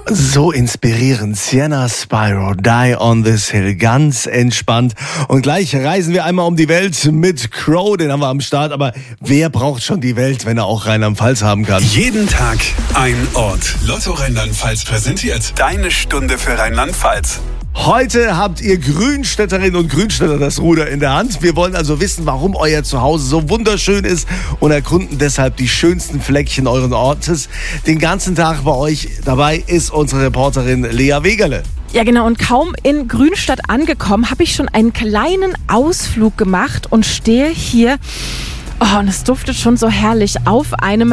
So inspirierend. Sienna Spyro, Die on this Hill. Ganz entspannt. Und gleich reisen wir einmal um die Welt mit Crow. Den haben wir am Start. Aber wer braucht schon die Welt, wenn er auch Rheinland-Pfalz haben kann? Jeden Tag ein Ort. Lotto Rheinland-Pfalz präsentiert Deine Stunde für Rheinland-Pfalz. Heute habt ihr Grünstädterinnen und Grünstädter das Ruder in der Hand. Wir wollen also wissen, warum euer Zuhause so wunderschön ist und erkunden deshalb die schönsten Fleckchen eures Ortes. Den ganzen Tag bei euch dabei ist unsere Reporterin Lea Wegerle. Ja genau, und kaum in Grünstadt angekommen, habe ich schon einen kleinen Ausflug gemacht und stehe hier. Oh, und es duftet schon so herrlich auf einem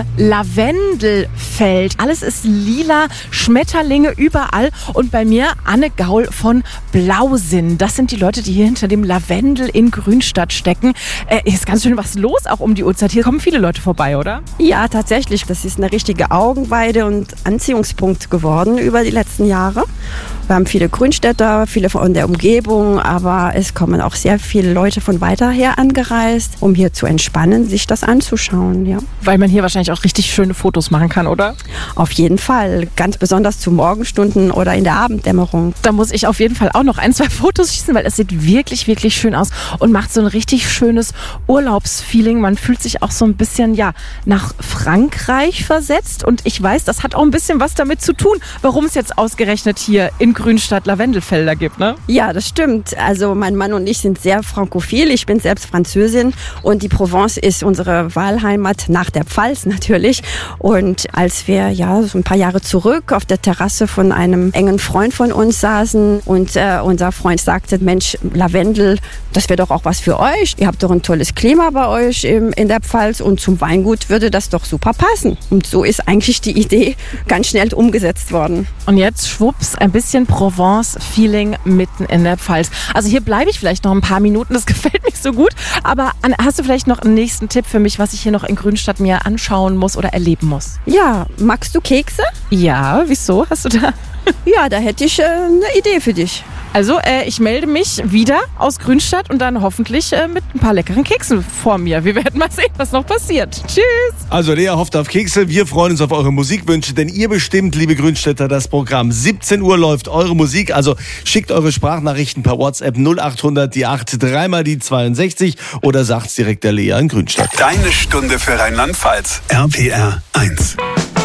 Lavendelfeld. Alles ist lila, Schmetterlinge überall. Und bei mir Anne Gaul von Blausinn. Das sind die Leute, die hier hinter dem Lavendel in Grünstadt stecken. Ist ganz schön was los, auch um die Uhrzeit. Hier kommen viele Leute vorbei, oder? Ja, tatsächlich. Das ist eine richtige Augenweide und Anziehungspunkt geworden über die letzten Jahre. Wir haben viele Grünstädter, viele von der Umgebung, aber es kommen auch sehr viele Leute von weiter her angereist, um hier zu entspannen, sich das anzuschauen. Ja. Weil man hier wahrscheinlich auch richtig schöne Fotos machen kann, oder? Auf jeden Fall, ganz besonders zu Morgenstunden oder in der Abenddämmerung. Da muss ich auf jeden Fall auch noch 1, 2 Fotos schießen, weil es sieht wirklich, wirklich schön aus und macht so ein richtig schönes Urlaubsfeeling. Man fühlt sich auch so ein bisschen nach Frankreich versetzt und ich weiß, das hat auch ein bisschen was damit zu tun, warum es jetzt ausgerechnet hier in Grünstadt Lavendelfelder gibt, ne? Ja, das stimmt. Also mein Mann und ich sind sehr frankophil. Ich bin selbst Französin und die Provence ist unsere Wahlheimat nach der Pfalz natürlich. Und als wir so ein paar Jahre zurück auf der Terrasse von einem engen Freund von uns saßen und unser Freund sagte, Mensch, Lavendel, das wäre doch auch was für euch. Ihr habt doch ein tolles Klima bei euch in der Pfalz und zum Weingut würde das doch super passen. Und so ist eigentlich die Idee ganz schnell umgesetzt worden. Und jetzt schwupps, ein bisschen Provence-Feeling mitten in der Pfalz. Also hier bleibe ich vielleicht noch ein paar Minuten, das gefällt mir so gut. Aber Anne, hast du vielleicht noch einen nächsten Tipp für mich, was ich hier noch in Grünstadt mir anschauen muss oder erleben muss? Ja, magst du Kekse? Ja, wieso? Hast du da? Ja, da hätte ich eine Idee für dich. Also, ich melde mich wieder aus Grünstadt und dann hoffentlich mit ein paar leckeren Keksen vor mir. Wir werden mal sehen, was noch passiert. Tschüss! Also Lea hofft auf Kekse, wir freuen uns auf eure Musikwünsche, denn ihr bestimmt, liebe Grünstädter, das Programm. 17 Uhr läuft eure Musik, also schickt eure Sprachnachrichten per WhatsApp 0800 die 8 3 mal die 62 oder sagt's direkt der Lea in Grünstadt. Deine Stunde für Rheinland-Pfalz. RPR 1.